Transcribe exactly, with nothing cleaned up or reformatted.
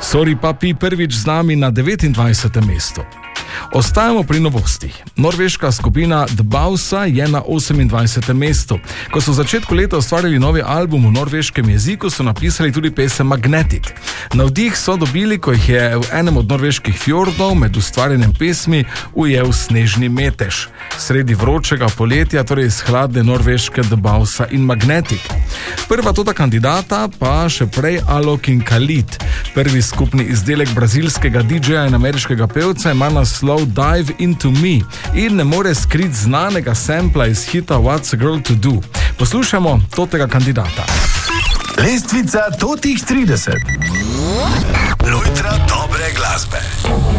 Sorry Papi prvič z nami na devetindvajsetem mestu. Ostajamo pri novostih. Norveška skupina The Bausa je na osemindvajsetem mestu. Ko so v začetku leta ustvarili novi album v norveškem jeziku, so napisali tudi pesem Magnetic. Navdih so dobili, ko jih je v enem od norveških fjordov med ustvarjanjem pesmi ujel snežni metež. Sredi vročega poletja, torej iz hladne norveške The Bausa in Magnetic. Prva tota kandidata pa še prej Alok in Khalid. Prvi skupni izdelek brazilskega didžeja in ameriškega pevca ima naslov Dive Into Me in ne more skriti znanega sampla iz hita What's a Girl to Do. Poslušamo totega kandidata. Lestvica totih trideset. Lojtra dobre glasbe.